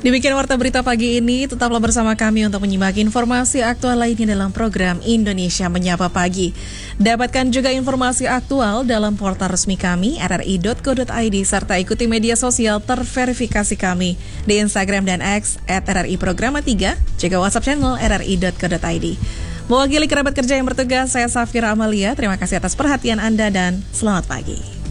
Demikian Warta Berita pagi ini, tetaplah bersama kami untuk menyimak informasi aktual lainnya dalam program Indonesia Menyapa Pagi. Dapatkan juga informasi aktual dalam portal resmi kami, rri.co.id, serta ikuti media sosial terverifikasi kami di Instagram dan X @RRI-Programa3, juga WhatsApp channel rri.co.id. Mewakili kerabat kerja yang bertugas, saya Safira Amalia, terima kasih atas perhatian Anda dan selamat pagi.